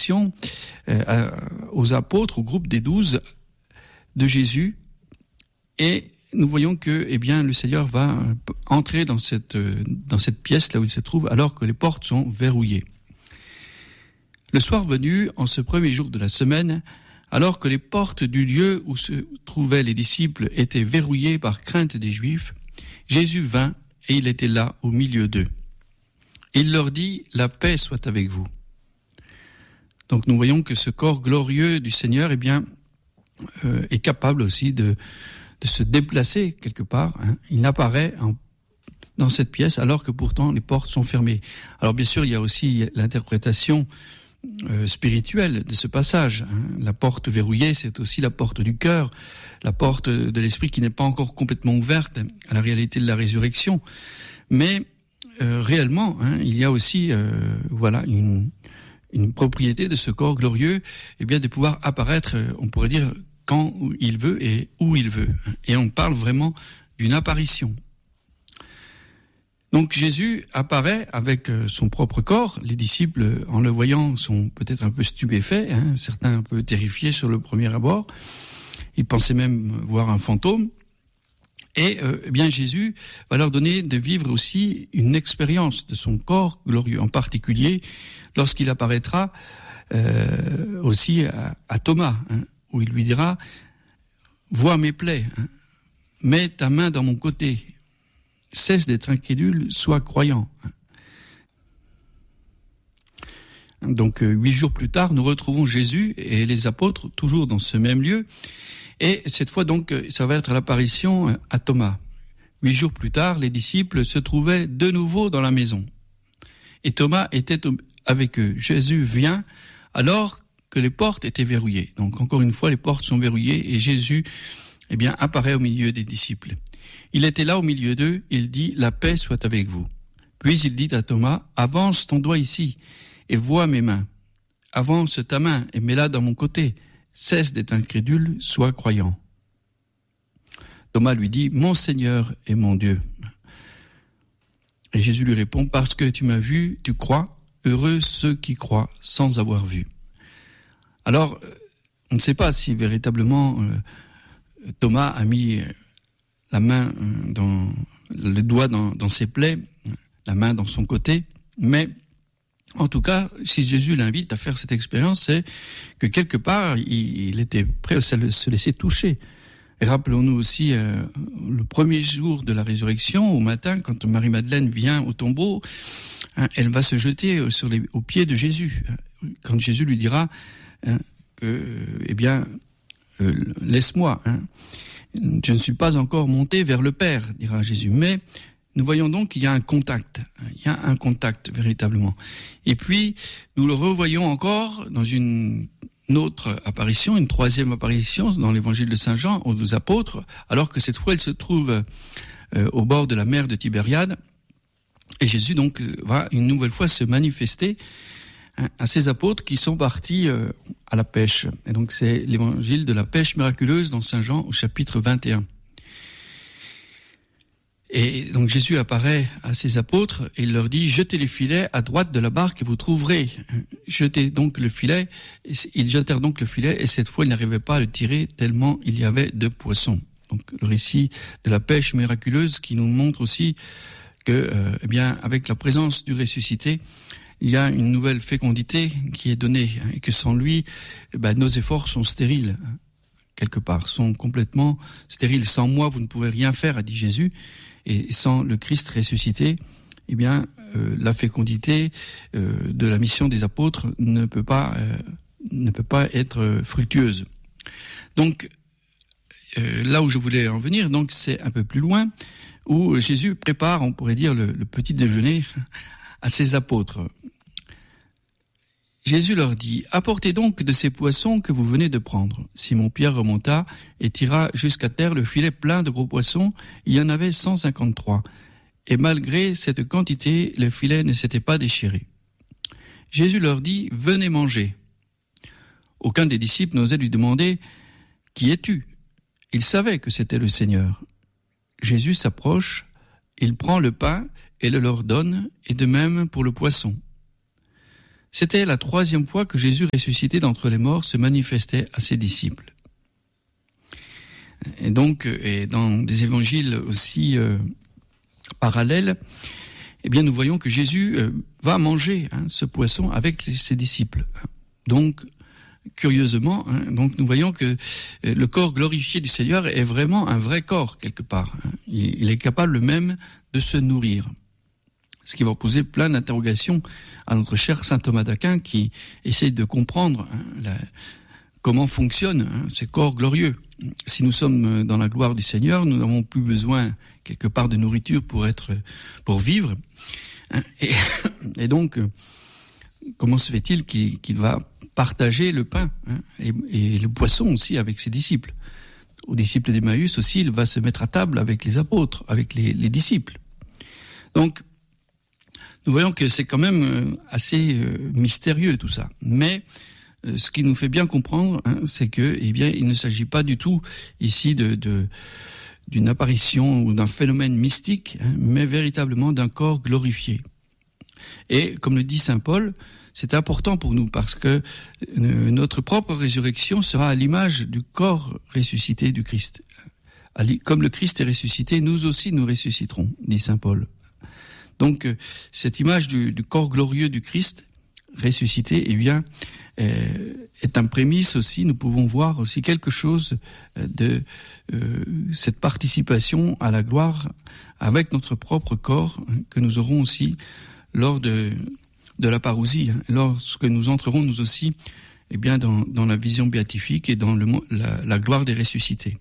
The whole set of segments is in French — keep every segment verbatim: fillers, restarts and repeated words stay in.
résurrection euh, aux apôtres, au groupe des douze de Jésus, et nous voyons que, eh bien, le Seigneur va entrer dans cette dans cette pièce là où il se trouve, alors que les portes sont verrouillées. Le soir venu, en ce premier jour de la semaine, alors que les portes du lieu où se trouvaient les disciples étaient verrouillées par crainte des Juifs, Jésus vint et il était là au milieu d'eux. Il leur dit, la paix soit avec vous. Donc nous voyons que ce corps glorieux du Seigneur, eh bien, euh, est capable aussi de de se déplacer quelque part. Hein. Il apparaît en, dans cette pièce alors que pourtant les portes sont fermées. Alors bien sûr, il y a aussi l'interprétation euh, spirituelle de ce passage. Hein. La porte verrouillée, c'est aussi la porte du cœur, la porte de l'esprit qui n'est pas encore complètement ouverte à la réalité de la résurrection. Mais euh, réellement, hein, il y a aussi euh, voilà une, une propriété de ce corps glorieux, eh bien de pouvoir apparaître, on pourrait dire, quand il veut et où il veut. Et on parle vraiment d'une apparition. Donc Jésus apparaît avec son propre corps. Les disciples, en le voyant, sont peut-être un peu stupéfaits, hein, certains un peu terrifiés sur le premier abord. Ils pensaient même voir un fantôme. Et euh, eh bien Jésus va leur donner de vivre aussi une expérience de son corps glorieux, en particulier lorsqu'il apparaîtra euh, aussi à, à Thomas, hein, où il lui dira « Vois mes plaies, hein, mets ta main dans mon côté, cesse d'être incrédule, sois croyant. » Donc, euh, huit jours plus tard, nous retrouvons Jésus et les apôtres, toujours dans ce même lieu, et cette fois donc, ça va être l'apparition à Thomas. Huit jours plus tard, les disciples se trouvaient de nouveau dans la maison, et Thomas était avec eux. Jésus vient alors que les portes étaient verrouillées. Donc encore une fois, les portes sont verrouillées et Jésus, eh bien, apparaît au milieu des disciples. Il était là au milieu d'eux, il dit, la paix soit avec vous. Puis il dit à Thomas, avance ton doigt ici et vois mes mains. Avance ta main et mets-la dans mon côté. Cesse d'être incrédule, sois croyant. Thomas lui dit, mon Seigneur et mon Dieu. Et Jésus lui répond, parce que tu m'as vu, tu crois, heureux ceux qui croient sans avoir vu. Alors, on ne sait pas si véritablement euh, Thomas a mis la main dans le doigt dans, dans ses plaies, la main dans son côté, mais en tout cas, si Jésus l'invite à faire cette expérience, c'est que quelque part, il, il était prêt à se laisser toucher. Et rappelons-nous aussi euh, le premier jour de la résurrection, au matin, quand Marie-Madeleine vient au tombeau, hein, elle va se jeter sur les, aux pieds de Jésus. Quand Jésus lui dira hein, que, eh bien, euh, laisse-moi, hein, je ne suis pas encore monté vers le Père, dira Jésus. Mais nous voyons donc qu'il y a un contact, il y a un contact véritablement. Et puis, nous le revoyons encore dans une autre apparition, une troisième apparition dans l'évangile de Saint Jean aux douze apôtres, alors que cette fois, il se trouve euh, au bord de la mer de Tibériade. Et Jésus donc va une nouvelle fois se manifester hein, à ces apôtres qui sont partis euh, à la pêche. Et donc c'est l'évangile de la pêche miraculeuse dans Saint Jean au chapitre vingt et un. Et donc Jésus apparaît à ses apôtres et il leur dit « Jetez les filets à droite de la barque et vous trouverez. » Jetez donc le filet. Ils jetèrent donc le filet et cette fois ils n'arrivaient pas à le tirer tellement il y avait de poissons. Donc le récit de la pêche miraculeuse qui nous montre aussi que, euh, eh bien, avec la présence du ressuscité, il y a une nouvelle fécondité qui est donnée et que sans lui, eh ben, nos efforts sont stériles. Quelque part, sont complètement stériles. Sans moi, vous ne pouvez rien faire, a dit Jésus. Et sans le Christ ressuscité, eh bien, euh, la fécondité euh, de la mission des apôtres ne peut pas euh, ne peut pas être fructueuse. Donc, euh, là où je voulais en venir, donc, c'est un peu plus loin, où Jésus prépare, on pourrait dire, le, le petit déjeuner à ses apôtres. Jésus leur dit, « Apportez donc de ces poissons que vous venez de prendre. » Simon-Pierre remonta et tira jusqu'à terre le filet plein de gros poissons. Il y en avait cent cinquante-trois. Et malgré cette quantité, le filet ne s'était pas déchiré. Jésus leur dit, « Venez manger. » Aucun des disciples n'osait lui demander, « Qui es-tu » Il savait que c'était le Seigneur. Jésus s'approche, il prend le pain et le leur donne, et de même pour le poisson. C'était la troisième fois que Jésus ressuscité d'entre les morts se manifestait à ses disciples. Et donc, et dans des évangiles aussi euh, parallèles, eh bien, nous voyons que Jésus euh, va manger hein, ce poisson avec ses disciples. Donc, curieusement, hein, donc nous voyons que euh, le corps glorifié du Seigneur est vraiment un vrai corps quelque part. Hein. Il, il est capable même de se nourrir. Ce qui va poser plein d'interrogations à notre cher saint Thomas d'Aquin qui essaye de comprendre hein, la, comment fonctionnent hein, ces corps glorieux. Si nous sommes dans la gloire du Seigneur, nous n'avons plus besoin quelque part de nourriture pour être, pour vivre. Hein, et, et donc, comment se fait-il qu'il, qu'il va partager le pain hein, et, et le poisson aussi avec ses disciples? Aux disciples d'Emmaüs aussi, il va se mettre à table avec les apôtres, avec les, les disciples. Donc, nous voyons que c'est quand même assez euh, mystérieux tout ça. Mais euh, ce qui nous fait bien comprendre, hein, c'est que, eh bien, il ne s'agit pas du tout ici de, de d'une apparition ou d'un phénomène mystique, hein, mais véritablement d'un corps glorifié. Et comme le dit saint Paul, c'est important pour nous parce que euh, notre propre résurrection sera à l'image du corps ressuscité du Christ. Comme le Christ est ressuscité, nous aussi nous ressusciterons, dit saint Paul. Donc, cette image du, du corps glorieux du Christ ressuscité, eh bien, euh, est un prémisse aussi. Nous pouvons voir aussi quelque chose de euh, cette participation à la gloire avec notre propre corps que nous aurons aussi lors de de la parousie, lorsque nous entrerons nous aussi, eh bien, dans, dans la vision béatifique et dans le, la, la gloire des ressuscités.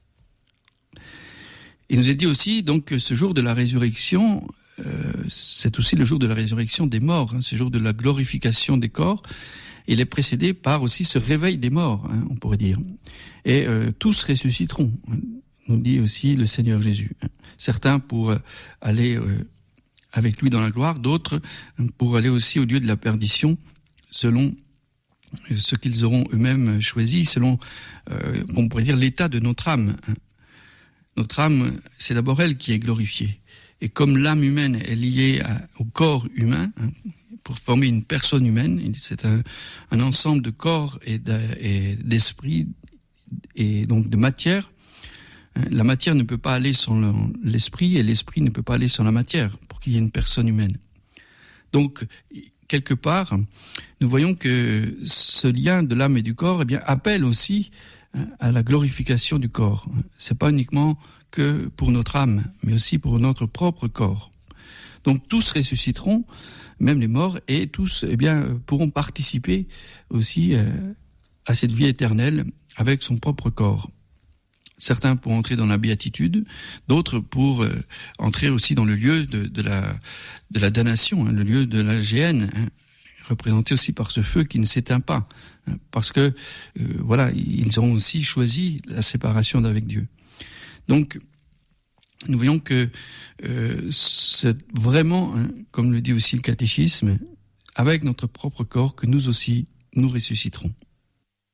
Il nous est dit aussi donc que ce jour de la résurrection, euh, c'est aussi le jour de la résurrection des morts, hein, ce jour de la glorification des corps. Il est précédé par aussi ce réveil des morts, hein, on pourrait dire. Et euh, tous ressusciteront, hein, nous dit aussi le Seigneur Jésus. Certains pour aller euh, avec lui dans la gloire, d'autres pour aller aussi au lieu de la perdition, selon ce qu'ils auront eux-mêmes choisi, selon, euh, on pourrait dire, l'état de notre âme. Notre âme, c'est d'abord elle qui est glorifiée. Et comme l'âme humaine est liée à, au corps humain, hein, pour former une personne humaine, c'est un, un ensemble de corps et, de, et d'esprit et donc de matière. La matière ne peut pas aller sans l'esprit et l'esprit ne peut pas aller sans la matière pour qu'il y ait une personne humaine. Donc, quelque part, nous voyons que ce lien de l'âme et du corps, eh bien, appelle aussi à la glorification du corps. C'est pas uniquement que pour notre âme, mais aussi pour notre propre corps. Donc, tous ressusciteront, même les morts, et tous, eh bien, pourront participer aussi à cette vie éternelle avec son propre corps. Certains pour entrer dans la béatitude, d'autres pour euh, entrer aussi dans le lieu de, de la de la damnation, hein, le lieu de la géhenne, hein, représenté aussi par ce feu qui ne s'éteint pas, hein, parce que euh, voilà, ils ont aussi choisi la séparation d'avec Dieu. Donc, nous voyons que euh, c'est vraiment, hein, comme le dit aussi le catéchisme, avec notre propre corps que nous aussi nous ressusciterons.